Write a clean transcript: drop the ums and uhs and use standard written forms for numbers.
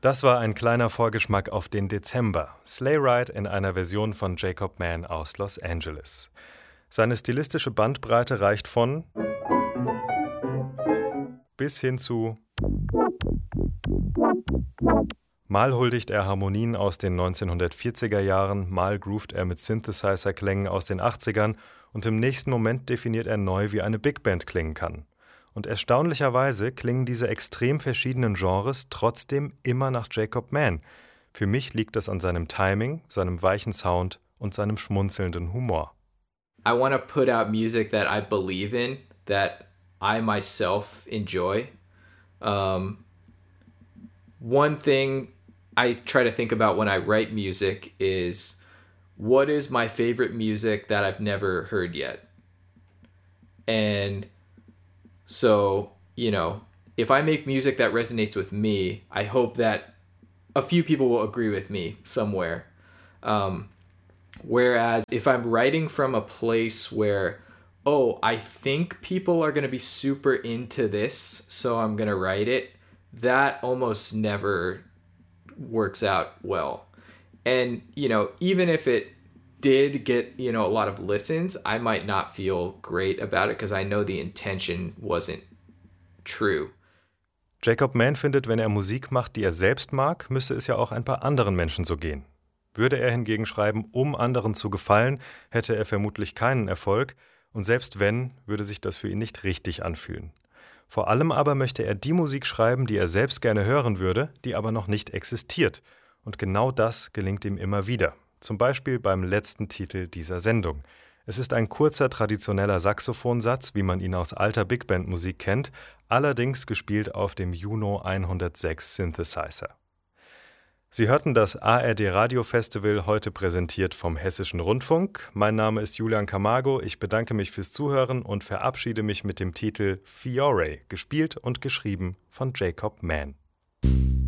Das war ein kleiner Vorgeschmack auf den Dezember. Sleigh Ride in einer Version von Jacob Mann aus Los Angeles. Seine stilistische Bandbreite reicht von bis hin zu mal huldigt er Harmonien aus den 1940er Jahren, mal groovt er mit Synthesizer-Klängen aus den 80ern und im nächsten Moment definiert er neu, wie eine Big Band klingen kann. Und erstaunlicherweise klingen diese extrem verschiedenen Genres trotzdem immer nach Jacob Mann. Für mich liegt das an seinem Timing, seinem weichen Sound und seinem schmunzelnden Humor. I want to put out music that I believe in, that I myself enjoy. One thing I try to think about when I write music is, what is my favorite music that I've never heard yet? And so, if I make music that resonates with me, I hope that a few people will agree with me somewhere. Whereas if I'm writing from a place where, I think people are going to be super into this, so I'm going to write it, that almost never works out well. And, even if it did get, a lot of listens, I might not feel great about it because I know the intention wasn't true. Jacob Mann findet, wenn er Musik macht, die er selbst mag, müsste es ja auch ein paar anderen Menschen so gehen. Würde er hingegen schreiben, um anderen zu gefallen, hätte er vermutlich keinen Erfolg und selbst wenn, würde sich das für ihn nicht richtig anfühlen. Vor allem aber möchte er die Musik schreiben, die er selbst gerne hören würde, die aber noch nicht existiert. Und genau das gelingt ihm immer wieder. Zum Beispiel beim letzten Titel dieser Sendung. Es ist ein kurzer, traditioneller Saxophonsatz, wie man ihn aus alter Big Band Musik kennt, allerdings gespielt auf dem Juno 106 Synthesizer. Sie hörten das ARD Radio Festival, heute präsentiert vom Hessischen Rundfunk. Mein Name ist Julian Camargo, ich bedanke mich fürs Zuhören und verabschiede mich mit dem Titel Fiore, gespielt und geschrieben von Jacob Mann.